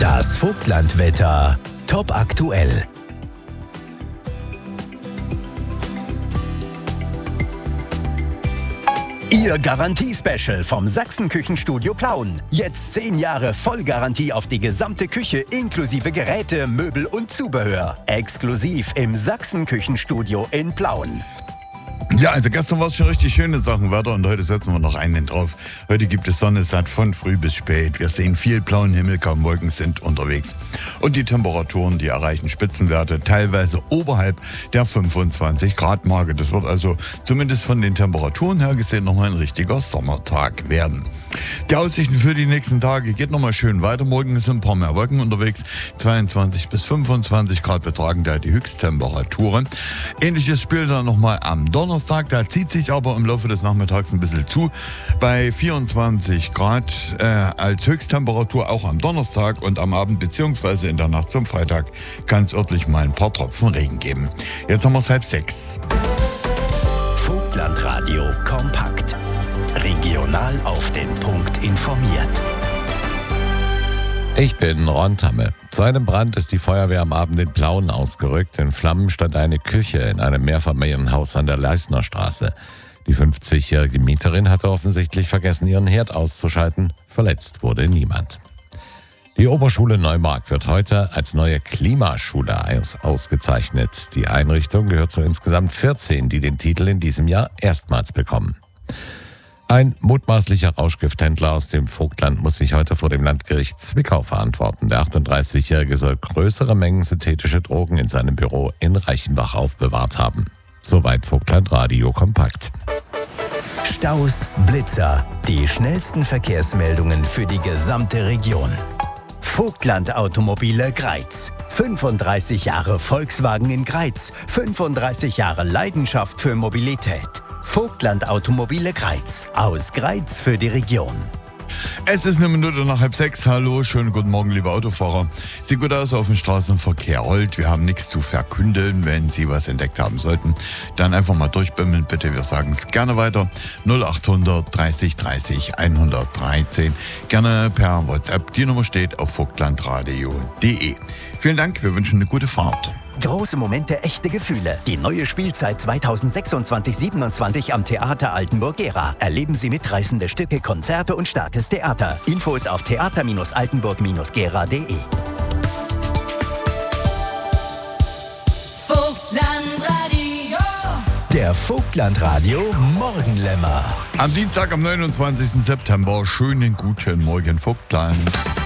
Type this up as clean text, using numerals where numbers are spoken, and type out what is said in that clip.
Das Vogtlandwetter top aktuell. Ihr Garantie-Special vom Sachsen-Küchenstudio Plauen. Jetzt 10 Jahre Vollgarantie auf die gesamte Küche inklusive Geräte, Möbel und Zubehör. Exklusiv im Sachsen-Küchenstudio in Plauen. Ja, also gestern war es schon richtig schöne Sachen Wetter und heute setzen wir noch einen drauf. Heute gibt es Sonne satt von früh bis spät. Wir sehen viel blauen Himmel, kaum Wolken sind unterwegs. Und die Temperaturen, die erreichen Spitzenwerte, teilweise oberhalb der 25 Grad Marke. Das wird also zumindest von den Temperaturen her gesehen nochmal ein richtiger Sommertag werden. Die Aussichten für die nächsten Tage geht nochmal schön weiter. Morgen sind ein paar mehr Wolken unterwegs. 22 bis 25 Grad betragen da die Höchsttemperaturen. Ähnliches spielt dann nochmal am Donnerstag. Da zieht sich aber im Laufe des Nachmittags ein bisschen zu. Bei 24 Grad als Höchsttemperatur auch am Donnerstag und am Abend bzw. in der Nacht zum Freitag kann es örtlich mal ein paar Tropfen Regen geben. Jetzt haben wir es 5:30. Vogtlandradio kompakt. Regional auf den Punkt informiert. Ich bin Ron Tamme. Zu einem Brand ist die Feuerwehr am Abend in Plauen ausgerückt. In Flammen stand eine Küche in einem Mehrfamilienhaus an der Leisner Straße. Die 50-jährige Mieterin hatte offensichtlich vergessen, ihren Herd auszuschalten. Verletzt wurde niemand. Die Oberschule Neumark wird heute als neue Klimaschule ausgezeichnet. Die Einrichtung gehört zu insgesamt 14, die den Titel in diesem Jahr erstmals bekommen. Ein mutmaßlicher Rauschgifthändler aus dem Vogtland muss sich heute vor dem Landgericht Zwickau verantworten. Der 38-Jährige soll größere Mengen synthetische Drogen in seinem Büro in Reichenbach aufbewahrt haben. Soweit Vogtlandradio kompakt. Staus, Blitzer, die schnellsten Verkehrsmeldungen für die gesamte Region. Vogtland Automobile Greiz. 35 Jahre Volkswagen in Greiz. 35 Jahre Leidenschaft für Mobilität. Vogtland Automobile Greiz. Aus Greiz für die Region. Es ist 5:01. Hallo, schönen guten Morgen, liebe Autofahrer. Sieht gut aus auf dem Straßenverkehr. Rollt, wir haben nichts zu verkündeln. Wenn Sie was entdeckt haben sollten, dann einfach mal durchbimmeln, bitte. Wir sagen es gerne weiter. 0800 30 30 113. Gerne per WhatsApp. Die Nummer steht auf vogtlandradio.de. Vielen Dank, wir wünschen eine gute Fahrt. Große Momente, echte Gefühle. Die neue Spielzeit 2026-27 am Theater Altenburg-Gera. Erleben Sie mitreißende Stücke, Konzerte und starkes Theater. Infos auf theater-altenburg-gera.de. Vogtlandradio. Der Vogtlandradio Morgenlämmer. Am Dienstag, am 29. September. Schönen guten Morgen, Vogtland.